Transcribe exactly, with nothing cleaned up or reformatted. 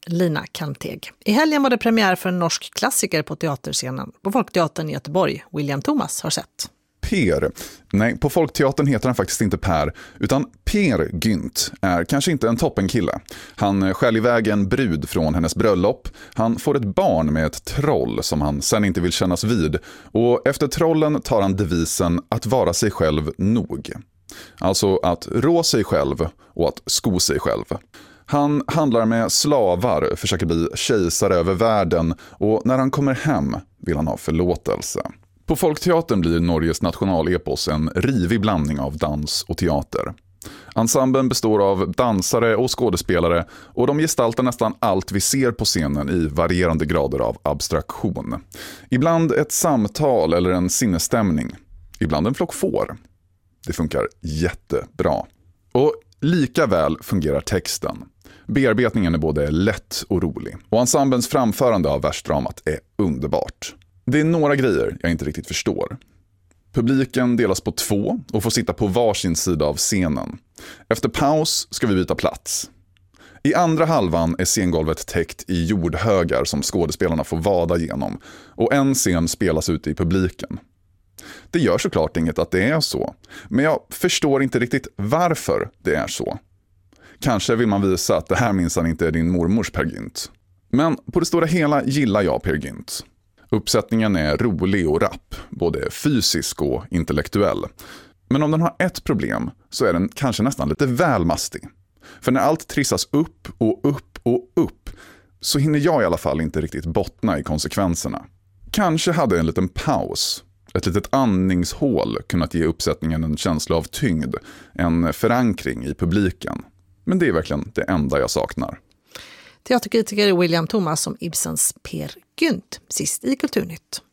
Lina Kalmteg. I helgen var det premiär för en norsk klassiker på teaterscenen på Folkteatern i Göteborg. William Thomas har sett. Per. Nej, på Folkteatern heter han faktiskt inte Per, utan Per Gynt är kanske inte en toppenkille. Han skäl iväg en brud från hennes bröllop. Han får ett barn med ett troll som han sen inte vill kännas vid. Och efter trollen tar han devisen att vara sig själv nog. Alltså att rå sig själv och att sko sig själv. Han handlar med slavar, försöker bli kejsare över världen och när han kommer hem vill han ha förlåtelse. På Folkteatern blir Norges nationalepos en rivig blandning av dans och teater. Ensemblen består av dansare och skådespelare och de gestaltar nästan allt vi ser på scenen i varierande grader av abstraktion. Ibland ett samtal eller en sinnesstämning. Ibland en flock får. Det funkar jättebra. Och lika väl fungerar texten. Bearbetningen är både lätt och rolig. Och ensemblens framförande av versdramat är underbart. Det är några grejer jag inte riktigt förstår. Publiken delas på två och får sitta på varsin sida av scenen. Efter paus ska vi byta plats. I andra halvan är scengolvet täckt i jordhögar som skådespelarna får vada genom. Och en scen spelas ute i publiken. Det gör såklart inget att det är så. Men jag förstår inte riktigt varför det är så. Kanske vill man visa att det här minsann inte är din mormors Per Gynt. Men på det stora hela gillar jag Per Gynt. Uppsättningen är rolig och rapp, både fysisk och intellektuell. Men om den har ett problem så är den kanske nästan lite väl mastig. För när allt trissas upp och upp och upp så hinner jag i alla fall inte riktigt bottna i konsekvenserna. Kanske hade en liten paus, ett litet andningshål kunnat ge uppsättningen en känsla av tyngd, en förankring i publiken. Men det är verkligen det enda jag saknar. Teaterkritiker William Thomas om Ibsens Per Gynt, sist i Kulturnytt.